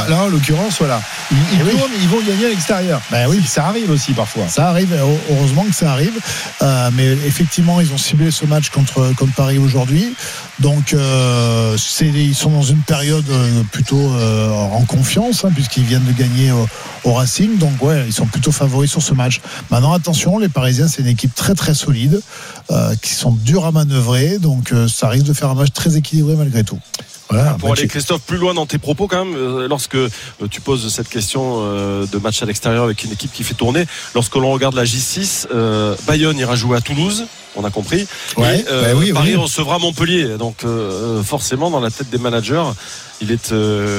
là, en l'occurrence, voilà. Ils tournent, ils vont gagner à l'extérieur. Ben oui, ça arrive aussi parfois. Ça arrive, heureusement que ça arrive. Mais effectivement, ils ont ciblé ce match contre Paris aujourd'hui. Donc, ils sont dans une période plutôt en confiance, puisqu'ils viennent de gagner au Racing. Donc, ouais, ils sont plutôt favoris sur ce match. Maintenant, attention, les Parisiens, c'est une équipe très très solide, qui sont durs à manœuvrer. Donc, ça risque de faire un match très équilibré malgré tout. Voilà, pour aller, Christophe, plus loin dans tes propos quand même, lorsque tu poses cette question de match à l'extérieur avec une équipe qui fait tourner, lorsque l'on regarde la J6, Bayonne ira jouer à Toulouse, on a compris, et Paris recevra Montpellier, donc forcément dans la tête des managers il est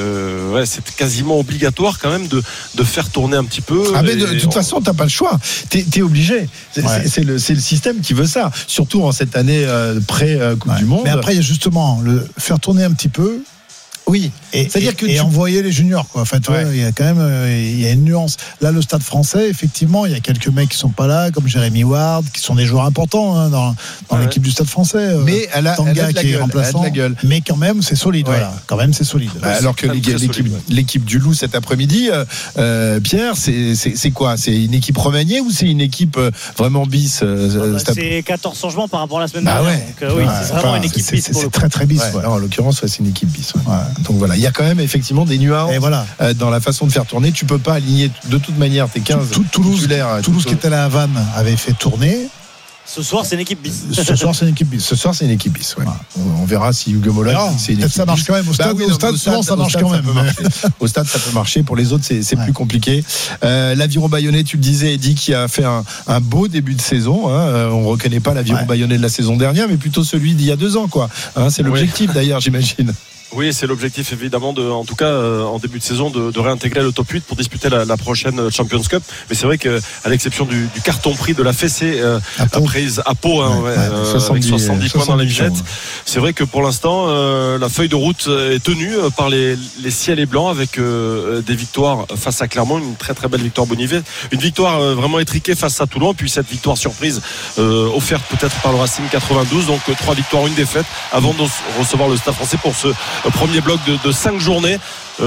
c'est quasiment obligatoire quand même de faire tourner un petit peu. Mais de toute façon t'as pas le choix, t'es obligé. C'est le système qui veut ça, surtout en cette année pré-Coupe du Monde. Mais après il y a justement le faire tourner un petit peu. Oui, c'est-à-dire que envoyer les juniors, quoi. Enfin, il y a quand même il y a une nuance. Là, le Stade Français, effectivement, il y a quelques mecs qui sont pas là, comme Jérémy Ward, qui sont des joueurs importants dans l'équipe du Stade Français. Mais Tanga qui est remplaçant. Mais quand même, c'est solide. Voilà. Quand même, c'est solide. Alors que l'équipe du Loup cet après-midi, Pierre, c'est quoi ? C'est une équipe remaniée ou c'est une équipe vraiment bis C'est 14 changements par rapport à la semaine dernière. Donc, oui, c'est vraiment une équipe bis. C'est très très bis. En l'occurrence, c'est une équipe bis. Donc voilà, il y a quand même effectivement des nuances dans la façon de faire tourner. Tu peux pas aligner de toute manière tes 15 Toulouse qui était à la Havane avait fait tourner. Ce soir, c'est une équipe bis. Ce soir, c'est une équipe bis. Ouais. On verra si Hugo Mollol, c'est une équipe ça marche quand même. Au stade, souvent, ça marche quand même. Au stade, ça peut marcher. Pour les autres, c'est plus compliqué. L'Aviron Bayonnais, tu le disais, Eddy, qui a fait un beau début de saison. On reconnaît pas l'Aviron Bayonnais de la saison dernière, mais plutôt celui d'il y a 2 ans, quoi. C'est l'objectif, d'ailleurs, j'imagine. Oui, c'est l'objectif évidemment en tout cas en début de saison de réintégrer le top 8 pour disputer la prochaine Champions Cup. Mais c'est vrai qu'à l'exception du carton pris de la fessée prise à Pau, avec 70 points dans la visette, c'est vrai que pour l'instant la feuille de route est tenue par les ciels et blancs avec des victoires face à Clermont, une très très belle victoire Bonnivet, une victoire vraiment étriquée face à Toulon, puis cette victoire surprise offerte peut-être par le Racing 92. Donc 3 victoires, 1 défaite avant de recevoir le Stade Français pour ce premier bloc de 5 journées.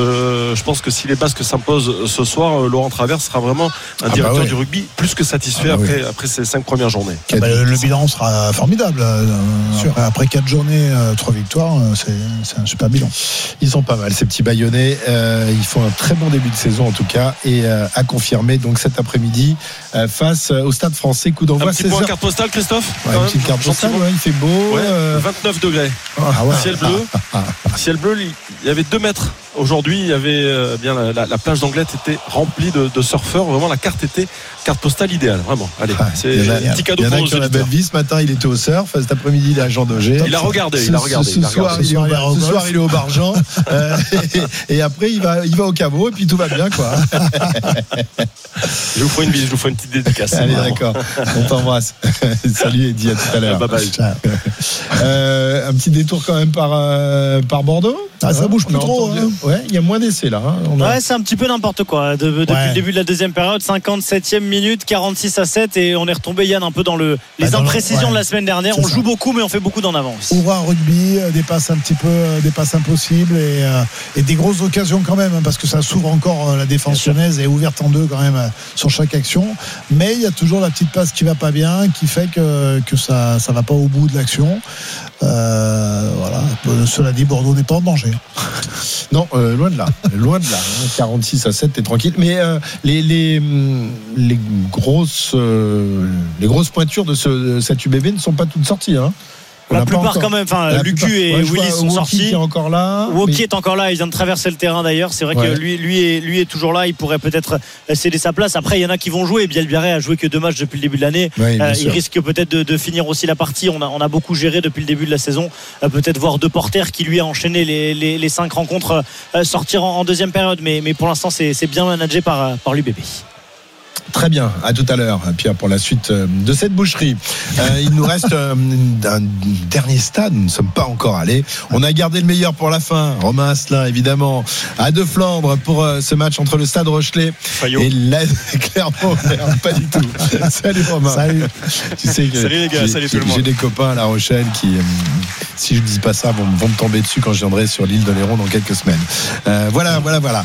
Je pense que si les Basques s'imposent ce soir, Laurent Travers sera vraiment un directeur du rugby plus que satisfait après ces 5 premières journées. Le bilan sera formidable. Après 4 journées, 3 victoires, c'est un super bilan. Ils sont pas mal ces petits Bayonnais. Ils font un très bon début de saison en tout cas, et à confirmer donc cet après-midi face au Stade Français. Coup d'envoi. Un petit point carte postale, Christophe. Une petite carte postale. Il fait beau. 29 degrés. Ciel bleu. Il y avait 2 mètres. Aujourd'hui, il y avait bien la plage d'Anglette était remplie de surfeurs. Vraiment, la carte postale idéale. Vraiment. Allez, c'est un petit cadeau pour nos auditeurs. Belle vie ce matin, il était au surf. Cet après-midi, il est à Jean Daugé. Il a regardé. Ce soir, il est au Bargeant. Et après, il va au caveau. Et puis tout va bien, quoi. Je vous ferai une bise. Je vous ferai une petite dédicace. Allez, d'accord. On t'embrasse. Salut, Eddy, à tout à l'heure. Bye bye. Un petit détour quand même par Bordeaux. Ça bouge plus trop. Ouais, il y a moins d'essais là. C'est un petit peu n'importe quoi. Depuis le début de la deuxième période, 57e minute, 46-7, et on est retombé, Yann, un peu dans les imprécisions de la semaine dernière. On joue beaucoup, mais on fait beaucoup d'en avance. Ouvre un rugby, des passes impossibles et des grosses occasions quand même, parce que ça s'ouvre encore. La défense lyonnaise est ouverte en 2 quand même sur chaque action. Mais il y a toujours la petite passe qui va pas bien, qui fait que ça va pas au bout de l'action. Voilà. Cela dit, Bordeaux n'est pas en danger. Non, loin de là. 46-7, t'es tranquille. Mais les grosses pointures de cette UBB ne sont pas toutes sorties. La plupart quand même. Enfin, Lucu et Willis sont sortis. Est encore là. Woki est encore là. Il vient de traverser le terrain d'ailleurs. C'est vrai que lui est toujours là. Il pourrait peut-être céder sa place. Après, il y en a qui vont jouer. Biel Biarré a joué que 2 matchs depuis le début de l'année. Il risque peut-être de finir aussi la partie. On a beaucoup géré depuis le début de la saison. Peut-être voir De Porter qui lui a enchaîné les 5 rencontres sortir en deuxième période. Mais pour l'instant, c'est bien managé par l'UBB. Très bien, à tout à l'heure, Pierre, pour la suite de cette boucherie. Il nous reste un dernier stade, nous ne sommes pas encore allés. On a gardé le meilleur pour la fin. Romain Asselin, évidemment, à De Flandre pour ce match entre le Stade Rochelais et Clermont. Pas du tout. Salut Romain. Salut. Tu sais que salut les gars, salut tout le monde. J'ai des copains à La Rochelle qui, si je ne dis pas ça, vont me tomber dessus quand je viendrai sur l'île d'Oléron dans quelques semaines. Voilà.